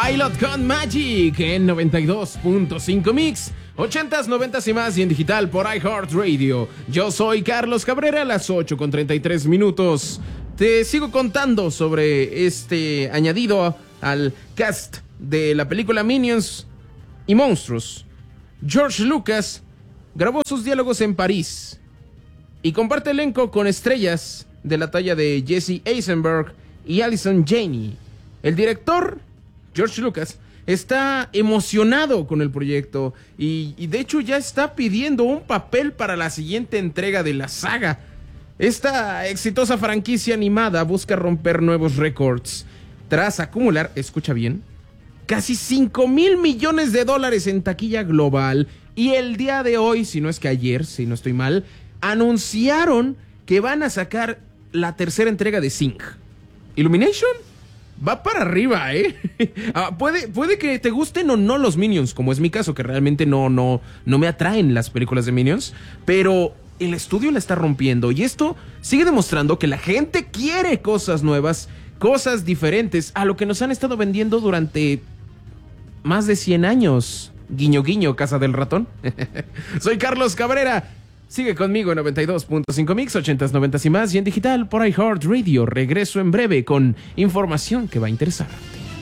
Pilot con Magic en 92.5 Mix, 80s, 90s y más, y en digital por iHeartRadio. Yo soy Carlos Cabrera, a las 8:33 minutos. Te sigo contando sobre este añadido al cast de la película Minions y Monstruos. George Lucas grabó sus diálogos en París y comparte elenco con estrellas de la talla de Jesse Eisenberg y Allison Janney. El director, George Lucas, está emocionado con el proyecto y de hecho ya está pidiendo un papel para la siguiente entrega de la saga. Esta exitosa franquicia animada busca romper nuevos récords tras acumular, escucha bien, casi $5,000 millones en taquilla global. Y el día de hoy, si no es que ayer, si no estoy mal, anunciaron que van a sacar la tercera entrega de Sing. Illumination va para arriba, ¿eh? Puede que te gusten o no los Minions, como es mi caso, que realmente no me atraen las películas de Minions, pero el estudio la está rompiendo y esto sigue demostrando que la gente quiere cosas nuevas, cosas diferentes a lo que nos han estado vendiendo durante más de 100 años. Guiño, guiño, casa del ratón. Soy Carlos Cabrera. Sigue conmigo en 92.5 Mix, 80s, 90s y más, y en digital por iHeartRadio. Regreso en breve con información que va a interesarte.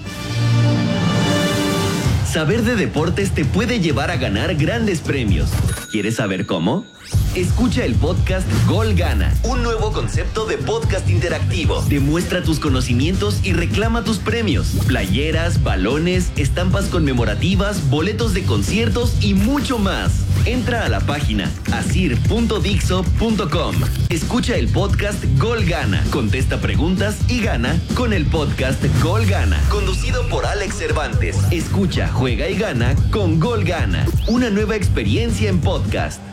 Saber de deportes te puede llevar a ganar grandes premios. ¿Quieres saber cómo? Escucha el podcast Gol Gana, un nuevo concepto de podcast interactivo. Demuestra tus conocimientos y reclama tus premios. Playeras, balones, estampas conmemorativas, boletos de conciertos y mucho más. Entra a la página asir.dixo.com. Escucha el podcast Gol Gana, contesta preguntas y gana con el podcast Gol Gana, conducido por Alex Cervantes. Escucha, juega y gana con Gol Gana, una nueva experiencia en podcast.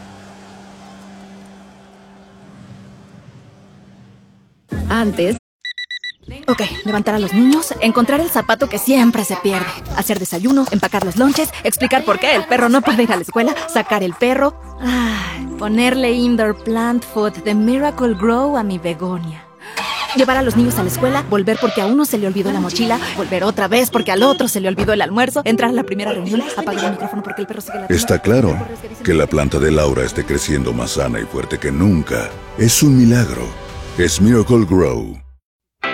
Antes, levantar a los niños, encontrar el zapato que siempre se pierde, hacer desayuno, empacar los lonches, explicar por qué el perro no puede ir a la escuela, sacar el perro, ponerle indoor plant food de Miracle Grow a mi begonia. Llevar a los niños a la escuela, volver porque a uno se le olvidó la mochila, volver otra vez porque al otro se le olvidó el almuerzo, entrar a la primera reunión, apagar el micrófono porque el perro sigue ladrando. Está claro que la planta de Laura esté creciendo más sana y fuerte que nunca. Es un milagro. Es Miracle Grow.